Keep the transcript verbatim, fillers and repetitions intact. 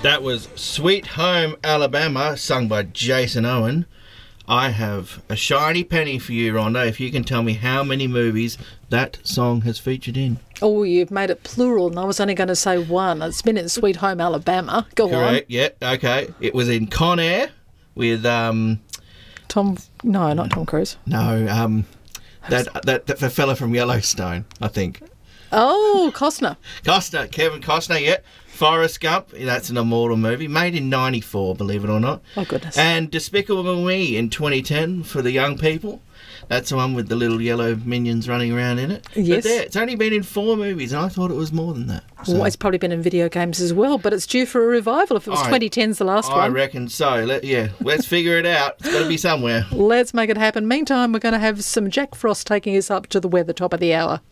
That was Sweet Home Alabama, sung by Jason Owen. I have a shiny penny for you, Rhonda, if you can tell me how many movies that song has featured in. Oh, you've made it plural, and I was only going to say one. It's been in Sweet Home Alabama. Go Correct, on. yeah, okay. It was in Con Air with... um. Tom... No, not Tom Cruise. No, um... That, that, that fella from Yellowstone, I think. Oh, Costner. Costner, Kevin Costner, yeah. Forrest Gump, that's an immortal movie, made in ninety-four, believe it or not. Oh, goodness. And Despicable Me in twenty ten for the young people. That's the one with the little yellow minions running around in it. Yes. But there, it's only been in four movies, and I thought it was more than that. So. Well, it's probably been in video games as well, but it's due for a revival if it was I, twenty ten's the last I one. I reckon so. Let, yeah, let's figure it out. It's got to be somewhere. Let's make it happen. Meantime, we're going to have some Jack Frost taking us up to the weather top of the hour.